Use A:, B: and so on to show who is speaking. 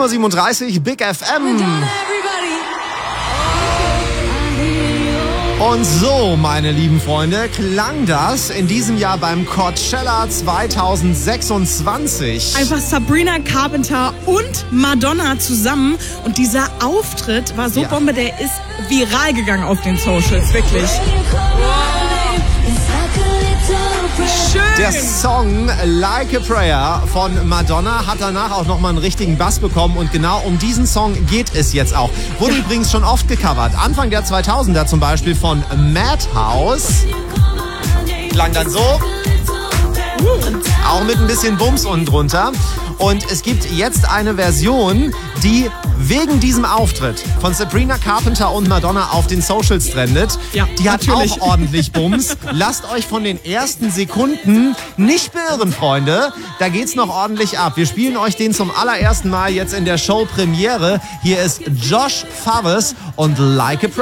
A: 7:37 Uhr, Big FM. Und so, meine lieben Freunde, klang das in diesem Jahr beim Coachella 2026.
B: Einfach Sabrina Carpenter und Madonna zusammen. Und dieser Auftritt war so Bombe, der ist viral gegangen auf den Socials, wirklich. Schön.
A: Der Song Like a Prayer von Madonna hat danach auch nochmal einen richtigen Bass bekommen und genau um diesen Song geht es jetzt auch. Wurde übrigens schon oft gecovert. Anfang der 2000er zum Beispiel von Madhouse. Klang dann so. Auch mit ein bisschen Bums unten drunter. Und es gibt jetzt eine Version, die wegen diesem Auftritt von Sabrina Carpenter und Madonna auf den Socials trendet.
B: Ja,
A: die hat auch ordentlich Bums. Lasst euch von den ersten Sekunden nicht beirren, Freunde. Da geht's noch ordentlich ab. Wir spielen euch den zum allerersten Mal jetzt in der Show Premiere. Hier ist Josh Faves und Like a Prayer.